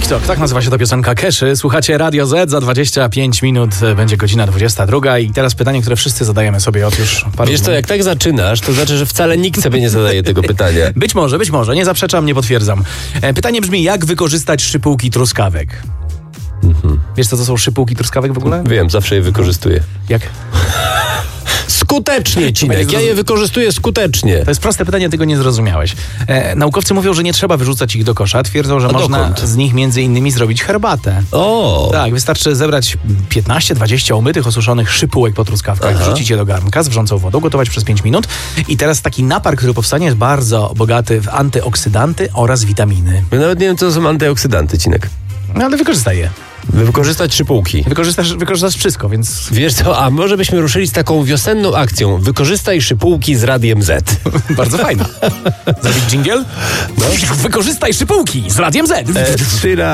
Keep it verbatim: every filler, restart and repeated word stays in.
Woodstock, tak nazywa się ta piosenka Keszy. Słuchacie Radio Z, za dwadzieścia pięć minut będzie godzina dwudziesta druga i teraz pytanie, które wszyscy zadajemy sobie od już paru Wiesz co, jak tak zaczynasz, to znaczy, że wcale nikt sobie nie zadaje tego pytania. Być może, być może, nie zaprzeczam, nie potwierdzam. E, pytanie brzmi, jak wykorzystać szypułki truskawek? Mhm. Wiesz co to są szypułki truskawek w ogóle? Wiem, zawsze je wykorzystuję. Jak? Skutecznie, Cinek, ja je wykorzystuję skutecznie. To jest proste pytanie, tego nie zrozumiałeś. E, naukowcy mówią, że nie trzeba wyrzucać ich do kosza. Twierdzą, że A można dokąd? z nich między innymi zrobić herbatę. O! Tak, wystarczy zebrać piętnaście dwadzieścia umytych, osuszonych szypułek po truskawkach, Aha. wrzucić je do garnka z wrzącą wodą, gotować przez pięć minut i teraz taki napar, który powstanie, jest bardzo bogaty w antyoksydanty oraz witaminy. Ja nawet nie wiem, co to są antyoksydanty, Cinek. No ale wykorzystaj je. Wykorzystać szypułki. Wykorzystasz, wykorzystasz wszystko, więc Wiesz co, a może byśmy ruszyli z taką wiosenną akcją. Wykorzystaj szypułki z Radiem Z. bardzo fajnie. Zrobić dżingiel? No. Wykorzystaj szypułki z Radiem Z. E, trzy